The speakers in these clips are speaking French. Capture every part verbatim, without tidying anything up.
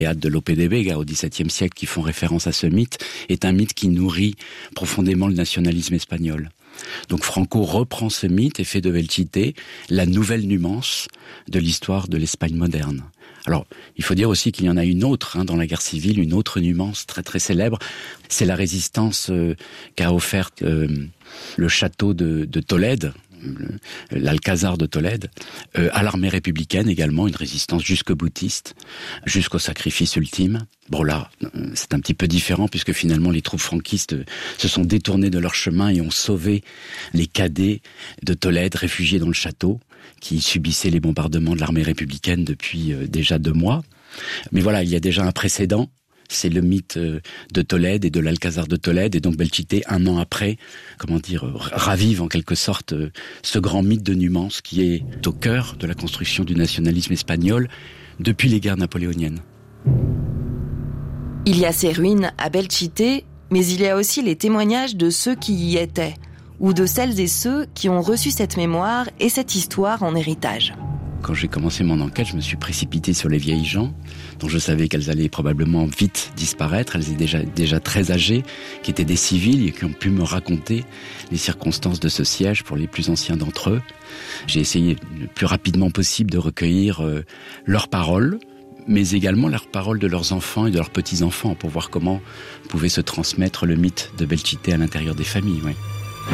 théâtre de Lope de Vega au dix-septième siècle qui font référence à ce mythe, est un mythe qui nourrit profondément le nationalisme espagnol. Donc Franco reprend ce mythe et fait de Belchite la nouvelle Numance de l'histoire de l'Espagne moderne. Alors, il faut dire aussi qu'il y en a une autre, hein, dans la guerre civile, une autre Numance très très célèbre. C'est la résistance euh, qu'a offerte euh, le château de, de Tolède, l'Alcazar de Tolède, euh, à l'armée républicaine également, une résistance jusque-boutiste, jusqu'au sacrifice ultime. Bon là, c'est un petit peu différent puisque finalement les troupes franquistes se sont détournées de leur chemin et ont sauvé les cadets de Tolède réfugiés dans le château, qui subissaient les bombardements de l'armée républicaine depuis euh, déjà deux mois. Mais voilà, il y a déjà un précédent. C'est le mythe de Tolède et de l'Alcazar de Tolède. Et donc Belchite, un an après, comment dire, ravive en quelque sorte ce grand mythe de Numance qui est au cœur de la construction du nationalisme espagnol depuis les guerres napoléoniennes. Il y a ces ruines à Belchite, mais il y a aussi les témoignages de ceux qui y étaient, ou de celles et ceux qui ont reçu cette mémoire et cette histoire en héritage. Quand j'ai commencé mon enquête, je me suis précipité sur les vieilles gens, dont je savais qu'elles allaient probablement vite disparaître. Elles étaient déjà, déjà très âgées, qui étaient des civils et qui ont pu me raconter les circonstances de ce siège pour les plus anciens d'entre eux. J'ai essayé le plus rapidement possible de recueillir euh, leurs paroles, mais également leurs paroles de leurs enfants et de leurs petits-enfants, pour voir comment pouvait se transmettre le mythe de Belchite à l'intérieur des familles. Ouais.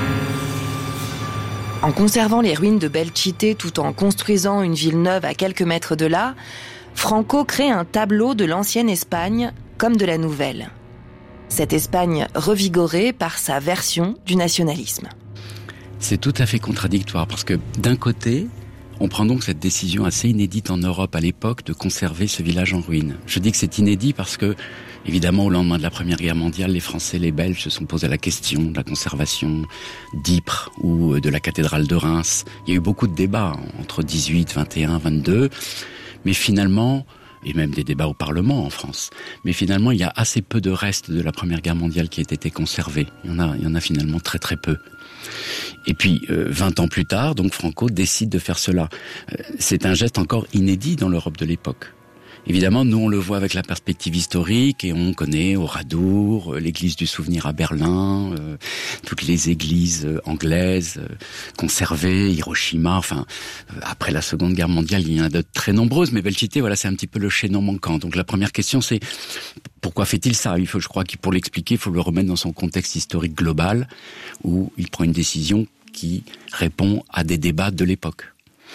En conservant les ruines de Belchite tout en construisant une ville neuve à quelques mètres de là, Franco crée un tableau de l'ancienne Espagne comme de la nouvelle. Cette Espagne revigorée par sa version du nationalisme. C'est tout à fait contradictoire parce que d'un côté, on prend donc cette décision assez inédite en Europe à l'époque de conserver ce village en ruine. Je dis que c'est inédit parce que, évidemment, au lendemain de la Première Guerre mondiale, les Français et les Belges se sont posé la question de la conservation d'Ypres ou de la cathédrale de Reims. Il y a eu beaucoup de débats entre dix-huit, vingt et un, vingt-deux, mais finalement, et même des débats au Parlement en France, mais finalement, il y a assez peu de restes de la Première Guerre mondiale qui aient été conservés. Il y en a, il y en a finalement très très peu. Et puis, euh, vingt ans plus tard, donc Franco décide de faire cela. Euh, c'est un geste encore inédit dans l'Europe de l'époque. Évidemment, nous, on le voit avec la perspective historique et on connaît Oradour, l'église du souvenir à Berlin, euh, toutes les églises euh, anglaises euh, conservées, Hiroshima, enfin, euh, après la Seconde Guerre mondiale, il y en a d'autres très nombreuses, mais Belchite, voilà, c'est un petit peu le chaînon manquant. Donc la première question, c'est pourquoi fait-il ça ? Il faut, je crois que pour l'expliquer, il faut le remettre dans son contexte historique global, où il prend une décision qui répond à des débats de l'époque.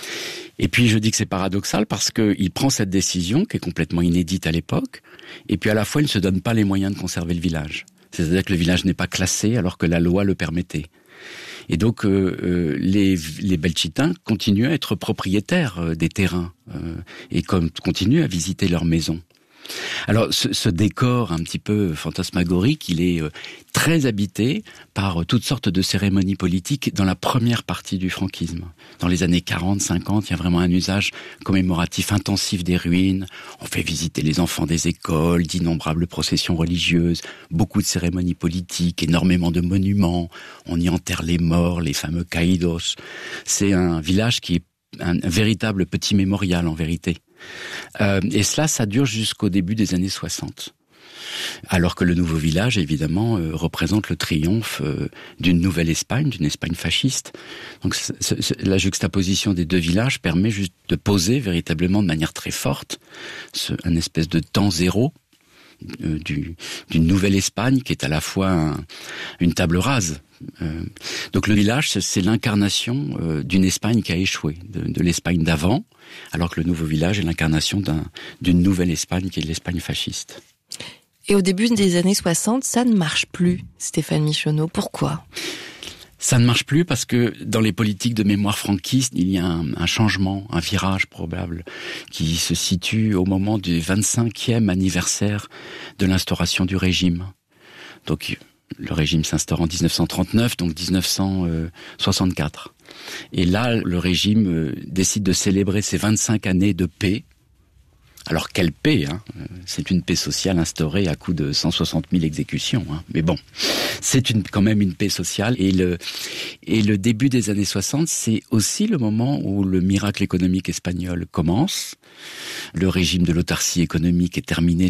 Et puis je dis que c'est paradoxal parce qu'il prend cette décision qui est complètement inédite à l'époque, et puis à la fois il ne se donne pas les moyens de conserver le village. C'est-à-dire que le village n'est pas classé alors que la loi le permettait. Et donc euh, euh, les, les Belchitains continuent à être propriétaires euh, des terrains euh, et comme, continuent à visiter leurs maisons. Alors ce, ce décor un petit peu fantasmagorique, il est euh, très habité par euh, toutes sortes de cérémonies politiques dans la première partie du franquisme. Dans les années quarante, cinquante, il y a vraiment un usage commémoratif intensif des ruines. On fait visiter les enfants des écoles, d'innombrables processions religieuses, beaucoup de cérémonies politiques, énormément de monuments. On y enterre les morts, les fameux caídos. C'est un village qui est un, un véritable petit mémorial en vérité. Euh, et cela, ça dure jusqu'au début des années soixante. Alors que le nouveau village, évidemment, euh, représente le triomphe euh, d'une nouvelle Espagne, d'une Espagne fasciste. Donc c- c- la juxtaposition des deux villages permet juste de poser véritablement de manière très forte ce, un espèce de temps zéro euh, du, d'une nouvelle Espagne qui est à la fois un, une table rase. Euh, donc le village, c'est, c'est l'incarnation euh, d'une Espagne qui a échoué, de, de l'Espagne d'avant, alors que le nouveau village est l'incarnation d'un, d'une nouvelle Espagne qui est l'Espagne fasciste. Et au début des années soixante, ça ne marche plus, Stéphane Michonneau. Pourquoi ? Ça ne marche plus parce que dans les politiques de mémoire franquiste, il y a un, un changement, un virage probable, qui se situe au moment du vingt-cinquième anniversaire de l'instauration du régime. Donc le régime s'instaure en dix-neuf cent trente-neuf, donc dix-neuf cent soixante-quatre. Et là, le régime décide de célébrer ses vingt-cinq années de paix. Alors quelle paix, hein ? C'est une paix sociale instaurée à coup de cent soixante mille exécutions, hein. Mais bon, c'est une, quand même une paix sociale. Et le, et le début des années soixante, c'est aussi le moment où le miracle économique espagnol commence. Le régime de l'autarcie économique est terminé